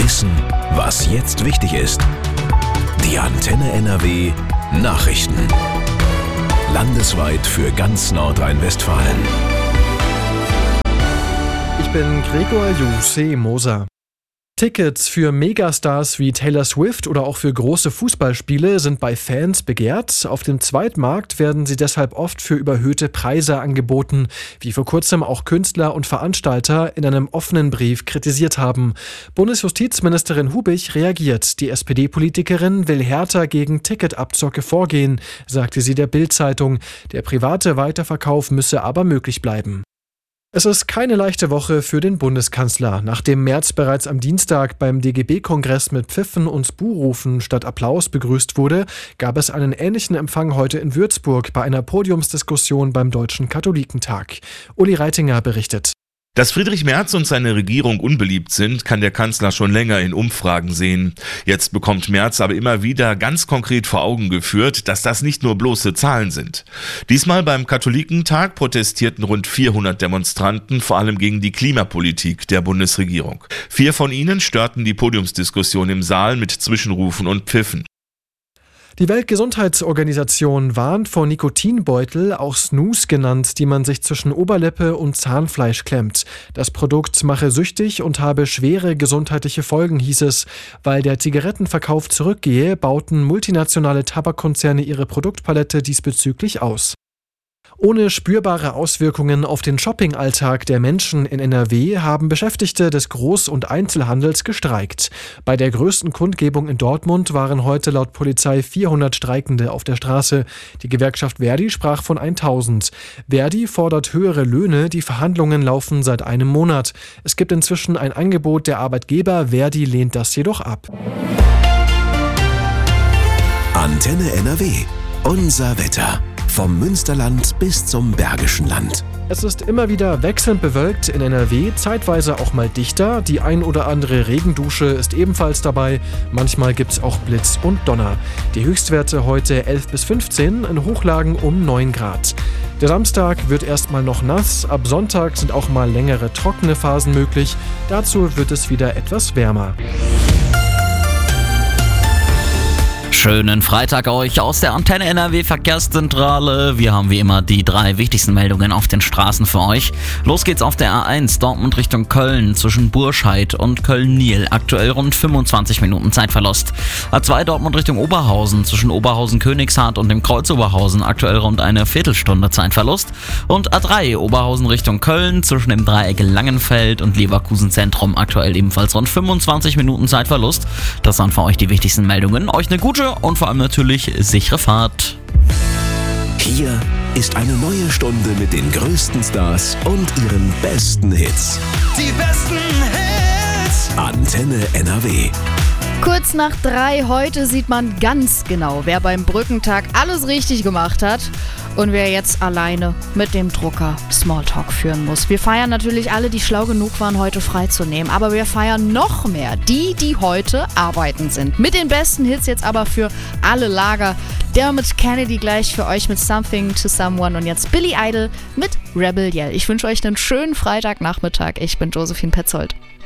Wissen, was jetzt wichtig ist. Die Antenne NRW Nachrichten. Landesweit für ganz Nordrhein-Westfalen. Ich bin Gregor Moser. Tickets für Megastars wie Taylor Swift oder auch für große Fußballspiele sind bei Fans begehrt. Auf dem Zweitmarkt werden sie deshalb oft für überhöhte Preise angeboten, wie vor kurzem auch Künstler und Veranstalter in einem offenen Brief kritisiert haben. Bundesjustizministerin Hubich reagiert. Die SPD-Politikerin will härter gegen Ticketabzocke vorgehen, sagte sie der Bild-Zeitung. Der private Weiterverkauf müsse aber möglich bleiben. Es ist keine leichte Woche für den Bundeskanzler. Nachdem Merz bereits am Dienstag beim DGB-Kongress mit Pfiffen und Buhrufen statt Applaus begrüßt wurde, gab es einen ähnlichen Empfang heute in Würzburg bei einer Podiumsdiskussion beim Deutschen Katholikentag. Uli Reitinger berichtet. Dass Friedrich Merz und seine Regierung unbeliebt sind, kann der Kanzler schon länger in Umfragen sehen. Jetzt bekommt Merz aber immer wieder ganz konkret vor Augen geführt, dass das nicht nur bloße Zahlen sind. Diesmal beim Katholikentag protestierten rund 400 Demonstranten vor allem gegen die Klimapolitik der Bundesregierung. 4 von ihnen störten die Podiumsdiskussion im Saal mit Zwischenrufen und Pfiffen. Die Weltgesundheitsorganisation warnt vor Nikotinbeutel, auch Snus genannt, die man sich zwischen Oberlippe und Zahnfleisch klemmt. Das Produkt mache süchtig und habe schwere gesundheitliche Folgen, hieß es. Weil der Zigarettenverkauf zurückgehe, bauten multinationale Tabakkonzerne ihre Produktpalette diesbezüglich aus. Ohne spürbare Auswirkungen auf den Shoppingalltag der Menschen in NRW haben Beschäftigte des Groß- und Einzelhandels gestreikt. Bei der größten Kundgebung in Dortmund waren heute laut Polizei 400 Streikende auf der Straße. Die Gewerkschaft Verdi sprach von 1000. Verdi fordert höhere Löhne, die Verhandlungen laufen seit einem Monat. Es gibt inzwischen ein Angebot der Arbeitgeber, Verdi lehnt das jedoch ab. Antenne NRW, unser Wetter. Vom Münsterland bis zum Bergischen Land. Es ist immer wieder wechselnd bewölkt in NRW, zeitweise auch mal dichter. Die ein oder andere Regendusche ist ebenfalls dabei. Manchmal gibt es auch Blitz und Donner. Die Höchstwerte heute 11 bis 15, in Hochlagen um 9 Grad. Der Samstag wird erstmal noch nass. Ab Sonntag sind auch mal längere trockene Phasen möglich. Dazu wird es wieder etwas wärmer. Schönen Freitag euch aus der Antenne NRW Verkehrszentrale. Wir haben wie immer die 3 wichtigsten Meldungen auf den Straßen für euch. Los geht's auf der A1 Dortmund Richtung Köln zwischen Burscheid und Köln-Niel. Aktuell rund 25 Minuten Zeitverlust. A2 Dortmund Richtung Oberhausen zwischen Oberhausen-Königshardt und dem Kreuz Oberhausen. Aktuell rund eine Viertelstunde Zeitverlust. Und A3 Oberhausen Richtung Köln zwischen dem Dreieck Langenfeld und Leverkusen Zentrum. Aktuell ebenfalls rund 25 Minuten Zeitverlust. Das waren für euch die wichtigsten Meldungen. Euch eine gute und vor allem natürlich sichere Fahrt. Hier ist eine neue Stunde mit den größten Stars und ihren besten Hits. Die besten Hits! Antenne NRW. Kurz nach 3 heute sieht man ganz genau, wer beim Brückentag alles richtig gemacht hat und wer jetzt alleine mit dem Drucker Smalltalk führen muss. Wir feiern natürlich alle, die schlau genug waren, heute freizunehmen, aber wir feiern noch mehr die heute arbeiten sind. Mit den besten Hits jetzt aber für alle Lager. Dermot Kennedy gleich für euch mit Something to Someone und jetzt Billy Idol mit Rebel Yell. Ich wünsche euch einen schönen Freitagnachmittag. Ich bin Josephine Petzold.